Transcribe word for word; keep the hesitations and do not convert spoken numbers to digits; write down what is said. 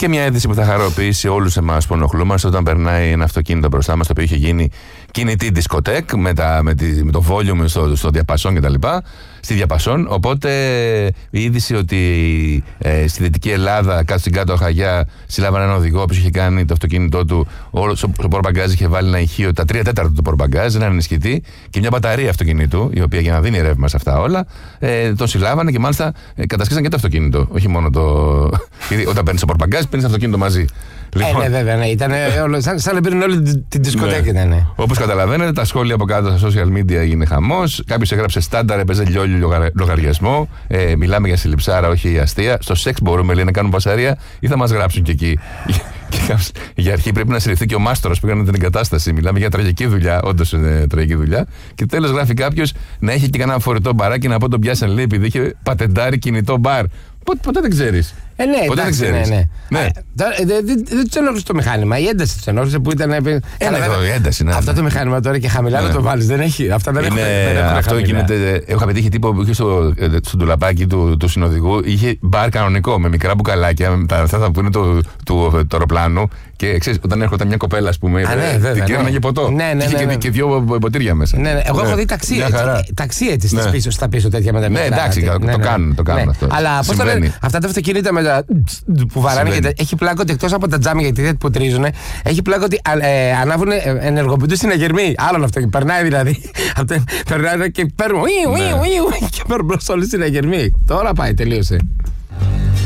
Και μια είδηση που θα χαροποιήσει όλους εμάς που ενοχλούμαστε όταν περνάει ένα αυτοκίνητο μπροστά μας, το οποίο είχε γίνει κινητή δισκοτέκ με, τα, με, τη, με το volume στο, στο διαπασόν κτλ. Στη διαπασόν. Οπότε η είδηση ότι ε, στη Δυτική Ελλάδα, κάτω στην κάτω Χαγιά, συλλάβανε έναν οδηγό που είχε κάνει το αυτοκίνητό του, όλο στο πορμπαγκάζ είχε βάλει ένα ηχείο, τα τρία τέταρτα του πορμπαγκάζ, έναν ενισχυτή και μια μπαταρία αυτοκινήτου, η οποία για να δίνει ρεύμα σε αυτά όλα, ε, τον συλλάβανε και μάλιστα ε, κατασκήσαν και το αυτοκίνητο. Όχι μόνο το. Όταν παίρνει το πορμπαγκάζ, παίρνει το αυτοκίνητο μαζί. Λοιπόν, ε, ναι, βέβαια, ναι. Ήταν όλο, σαν, σαν να πήραν όλη την δισκοτέκη. Ναι. Ναι. Όπως καταλαβαίνετε, τα σχόλια από κάτω στα social media έγινε χαμός. Κάποιος έγραψε στάνταρ, έπαιζε λιόλιο λογαριασμό. Ε, μιλάμε για συλληψάρα, όχι αστεία. Στο σεξ μπορούμε, λέει, να κάνουμε πασαρία ή θα μας γράψουν και εκεί. Για αρχή πρέπει να συλληφθεί και ο μάστορας που έκανε την εγκατάσταση. Μιλάμε για τραγική δουλειά, όντως είναι τραγική δουλειά. Και τέλος γράφει κάποιος να έχει και κανένα φορητό μπαράκι να πω τον πιάσαν, λέει, επειδή είχε πατεντάρει κινητό μπαρ. Ποτέ, ποτέ δεν ξέρεις. Ε, ναι, ποτέ εντάξει, δεν ξέρεις. Ναι, ναι. Ναι. Δεν δε, δε, δε του ενόχλησε το μηχάνημα. Η ένταση του ενόχλησε που ήταν. Ένα η ένταση, ναι. Αυτό το μηχάνημα τώρα και χαμηλά ναι. να το βάλεις. Δεν έχει. Αυτά δεν είναι, έχουν. Δεν αυτό γίνεται. Έχω πετύχει τύπο που είχε στο, στο ντουλαπάκι του, του συνοδηγού. Είχε μπαρ κανονικό με μικρά μπουκαλάκια. Αυτά που είναι του το, το, το αεροπλάνου. Και ξέρεις, όταν έρχονταν μια κοπέλα, ας πούμε, την κέρναγε ποτό. Είχε και δύο ποτήρια μέσα. Εγώ έχω δει ταξί έτσι στα πίσω τέτοια μεταμετρά. Ναι, εντάξει, το κάνουν αυτό. Αλλά πώ τα λένε, αυτά τα αυτοκίνητα με τα που βαράνε και έχει πλάκο ότι εκτός από τα τζάμια γιατί που τρίζουν, έχει πλάκο ότι ε, ανάβουν, ε, ενεργοποιούν συναγερμή. Άλλον αυτό. Περνάει δηλαδή. Περνάει και παίρνουν. Και παίρνουν μπροστά όλοι συναγερμή. Τώρα πάει, τελείωσε.